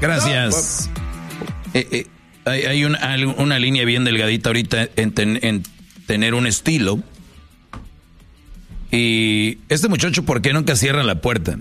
Gracias. Hay una línea bien delgadita ahorita en tener un estilo. Y este muchacho, ¿por qué nunca cierra la puerta?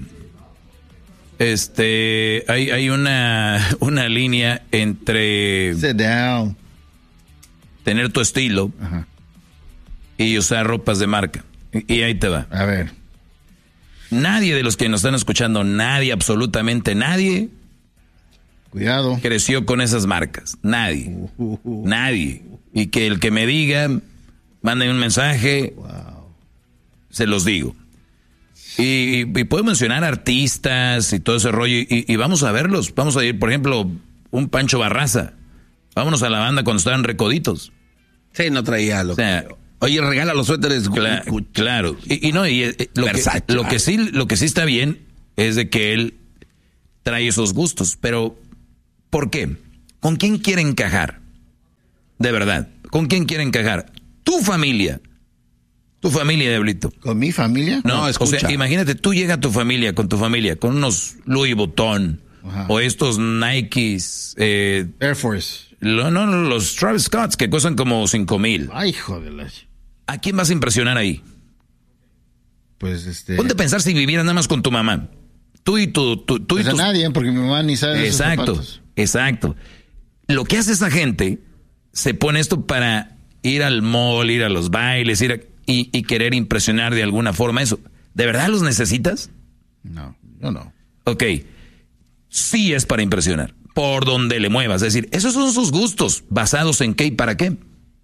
Hay una línea entre Sit down. Tener tu estilo y usar ropas de marca. Y ahí te va. A ver. Nadie de los que nos están escuchando, nadie, absolutamente nadie, cuidado, creció con esas marcas. Nadie. Nadie. Y que el que me diga, mande un mensaje, se los digo. Y puedo mencionar artistas y todo ese rollo, y vamos a verlos. Vamos a ir, por ejemplo, un Pancho Barraza. Vámonos a la banda cuando estaban recoditos. Sí, no traía lo Oye, regala los suéteres. Claro. Lo que sí está bien es de que él trae esos gustos. Pero, ¿por qué? ¿Con quién quiere encajar? De verdad. ¿Con quién quiere encajar? Tu familia. Tu familia, Diablito. ¿Con mi familia? No, escucha. O sea, imagínate, tú llegas a tu familia, con unos Louis Vuitton, o estos Nikes. Air Force. No, los Travis Scotts, que cuestan como 5,000. Ay, hijo de la... ¿A quién vas a impresionar ahí? Pues Ponte a pensar si vivieras nada más con tu mamá. Tú y pues a nadie, porque mi mamá ni sabe. Exacto. Lo que hace esa gente, se pone esto para ir al mall, ir a los bailes, y querer impresionar de alguna forma eso. ¿De verdad los necesitas? No, yo no. Ok. Sí es para impresionar. Por donde le muevas. Es decir, esos son sus gustos. ¿Basados en qué y para qué?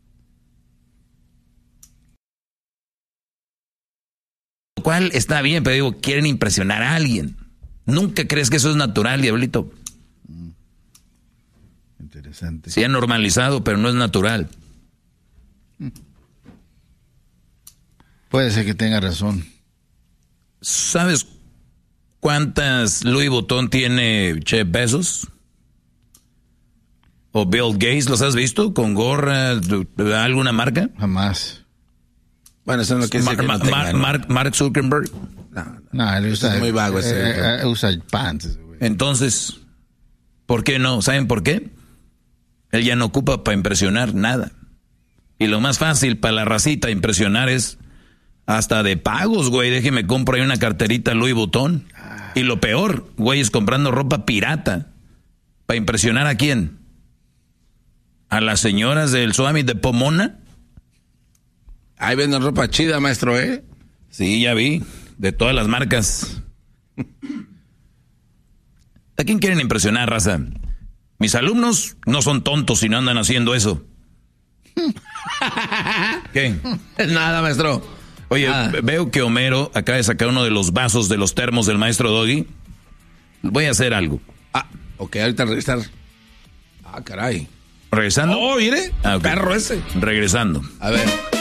Lo cual está bien, pero digo, quieren impresionar a alguien. ¿Nunca crees que eso es natural, Diablito? Interesante. Se ha normalizado, pero no es natural. Puede ser que tenga razón. ¿Sabes cuántas Louis Vuitton tiene Jeff Bezos? ¿O Bill Gates? ¿Los has visto? ¿Con gorra? ¿Alguna marca? Jamás. Bueno, eso es lo que dice Mark Zuckerberg. No, él usa... Es muy vago ese. Usa pants. Entonces, ¿por qué no? ¿Saben por qué? Él ya no ocupa para impresionar nada. Y lo más fácil para la racita impresionar es hasta de pagos, güey. Déjeme comprar ahí una carterita Louis Vuitton. Y lo peor, güey, es comprando ropa pirata. ¿Para impresionar a quién? ¿A las señoras del Summit de Pomona? Ahí venden ropa chida, maestro, ¿eh? Sí, ya vi. De todas las marcas. ¿A quién quieren impresionar, raza? Mis alumnos no son tontos y no andan haciendo eso. ¿Qué? Nada, maestro. Oye, veo que Homero acaba de sacar uno de los vasos de los termos del maestro Doggy. Voy a hacer algo. Ok, ahorita regresar. Caray. ¿Regresando? Oh, mire. Okay. Perro ese. Regresando. A ver.